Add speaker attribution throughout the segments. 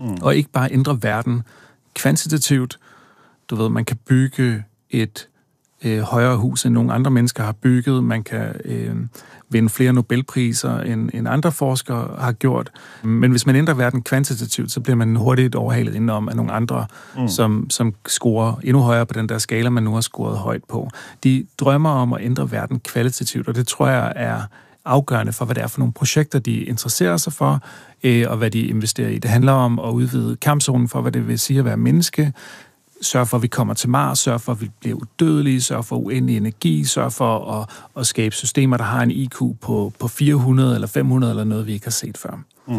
Speaker 1: og ikke bare ændre verden kvantitativt. Du ved, man kan bygge et højere hus, end nogle andre mennesker har bygget. Man kan vinde flere Nobelpriser, end andre forskere har gjort. Men hvis man ændrer verden kvantitativt, så bliver man hurtigt overhalet indenom af nogle andre, som scorer endnu højere på den der skala, man nu har scoret højt på. De drømmer om at ændre verden kvalitativt, og det tror jeg er afgørende for, hvad det er for nogle projekter, de interesserer sig for, og hvad de investerer i. Det handler om at udvide kampzonen for, hvad det vil sige at være menneske, sørge for, at vi kommer til Mars, sørge for, at vi bliver udødelige, sørge for uendelig energi, sørge for at skabe systemer, der har en IQ på 400 eller 500 eller noget, vi ikke har set før.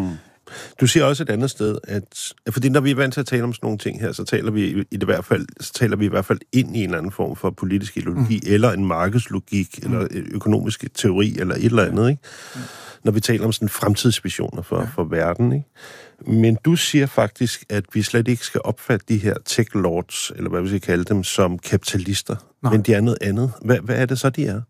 Speaker 2: Du siger også et andet sted, at fordi når vi er vant til at tale om sådan nogle ting her, så taler vi i hvert fald ind i en eller anden form for politisk ideologi, eller en markedslogik, eller økonomisk teori, eller et eller andet, ikke? Når vi taler om sådan fremtidsvisioner for verden, ikke? Men du siger faktisk, at vi slet ikke skal opfatte de her tech-lords, eller hvad vi skal kalde dem, som kapitalister. Nej. Men de er noget andet. Hvad er det så, de er?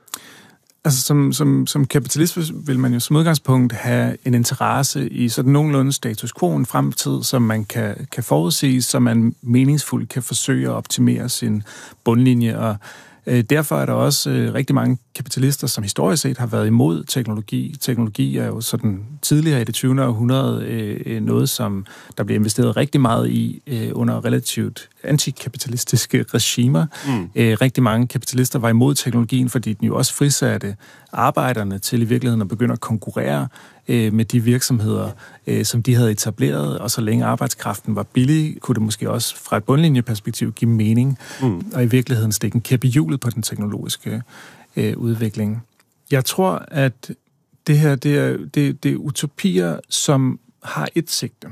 Speaker 1: Altså, som kapitalist vil man jo som udgangspunkt have en interesse i sådan nogenlunde status quo, en fremtid, som man kan forudsige, så man meningsfuldt kan forsøge at optimere sin bundlinje. Og derfor er der også rigtig mange kapitalister, som historisk set har været imod teknologi. Teknologi er jo sådan tidligere i det 20. århundrede noget, som der bliver investeret rigtig meget i under relativt antikapitalistiske regimer. Rigtig mange kapitalister var imod teknologien, fordi den jo også frisatte arbejderne til i virkeligheden at begynde at konkurrere med de virksomheder, som de havde etableret, og så længe arbejdskraften var billig, kunne det måske også fra et bundlinjeperspektiv give mening, og i virkeligheden stikke en kæp i hjulet på den teknologiske udvikling. Jeg tror, at det her, det er utopier, som har et sigte.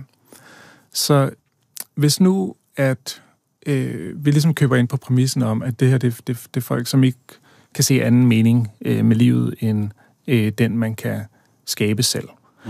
Speaker 1: Så hvis nu, at vi ligesom køber ind på præmissen om, at det her, det er folk, som ikke kan se anden mening med livet, end den, man kan skabe selv.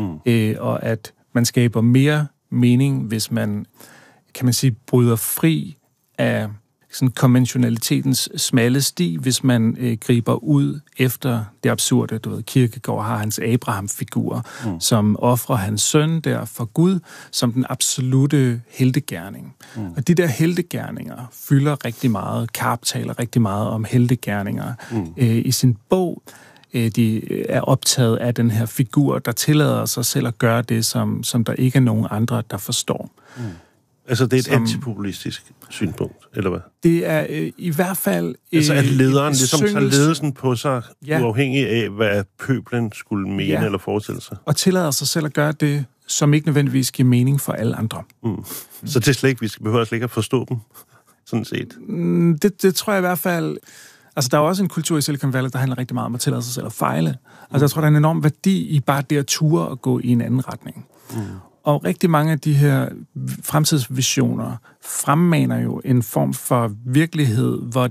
Speaker 1: Og at man skaber mere mening, hvis man, kan man sige, bryder fri af sådan konventionalitetens smalle sti, hvis man griber ud efter det absurde. Du ved, Kierkegaard har hans Abraham-figur, som ofrer hans søn der for Gud, som den absolute heltegerning. Og de der heltegerninger fylder rigtig meget. Karp taler rigtig meget om heltegerninger i sin bog. De er optaget af den her figur, der tillader sig selv at gøre det, som der ikke er nogen andre, der forstår.
Speaker 2: Altså, det er et antipopulistisk synspunkt, eller hvad?
Speaker 1: Det er i hvert fald...
Speaker 2: Altså, at lederen ligesom tager ledelsen på sig, uafhængig af, hvad pøblen skulle mene eller forestille sig.
Speaker 1: Og tillader sig selv at gøre det, som ikke nødvendigvis giver mening for alle andre.
Speaker 2: Så det er slet ikke, vi behøver slet ikke at forstå dem, sådan set?
Speaker 1: Det tror jeg i hvert fald... Altså, der er også en kultur i Silicon Valley, der handler rigtig meget om at tillade sig selv at fejle. Altså, jeg tror, der er en enorm værdi i bare det at ture og gå i en anden retning. Og rigtig mange af de her fremtidsvisioner fremmaner jo en form for virkelighed, hvor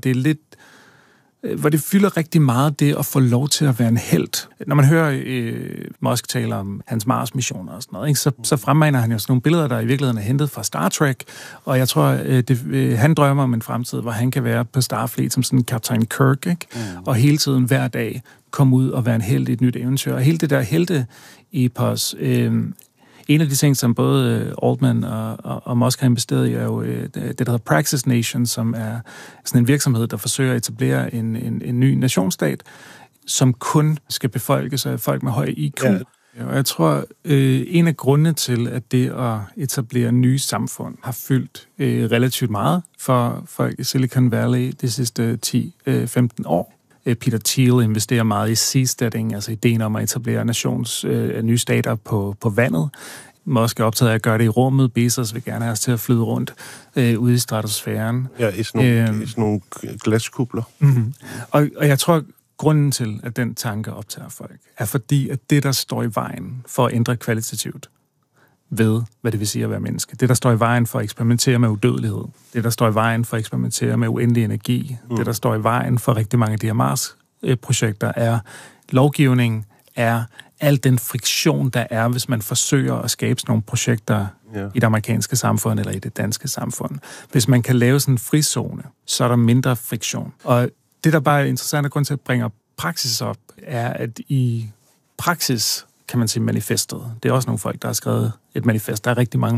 Speaker 1: det fylder rigtig meget det at få lov til at være en helt. Når man hører Musk tale om hans Mars-missioner og sådan noget, ikke, så fremmaner han jo sådan nogle billeder, der i virkeligheden er hentet fra Star Trek, og jeg tror, han drømmer om en fremtid, hvor han kan være på Starfleet som sådan en Captain Kirk, ikke? Og hele tiden hver dag komme ud og være en helt i et nyt eventyr. Og hele det der helte-epos, en af de ting, som både Altman og Musk har investeret i, er jo det, der hedder Praxis Nation, som er sådan en virksomhed, der forsøger at etablere en ny nationsstat, som kun skal befolkes af folk med høj IQ. Ja. Og jeg tror, en af grundene til, at det at etablere nye samfund har fyldt relativt meget for folk i Silicon Valley de sidste 10-15 år. Peter Thiel investerer meget i seasteading, altså ideen om at etablere nye stater på vandet. Musk er optaget af at gøre det i rummet. Bezos vil gerne have os til at flyde rundt ude i stratosfæren.
Speaker 2: Ja, i sådan nogle glaskubler.
Speaker 1: Og jeg tror, grunden til, at den tanke optager folk, er fordi, at det, der står i vejen for at ændre kvalitativt ved, hvad det vil sige at være menneske, det, der står i vejen for at eksperimentere med udødelighed, det, der står i vejen for at eksperimentere med uendelig energi, det, der står i vejen for rigtig mange af de her Mars-projekter, er lovgivning, er al den friktion, der er, hvis man forsøger at skabe sådan nogle projekter i det amerikanske samfund eller i det danske samfund. Hvis man kan lave sådan en frizone, så er der mindre friktion. Og det, der bare er interessant at grund til at bringe praksis op, er, at i praksis, kan man sige, manifestet. Det er også nogle folk, der har skrevet et manifest. Der er rigtig mange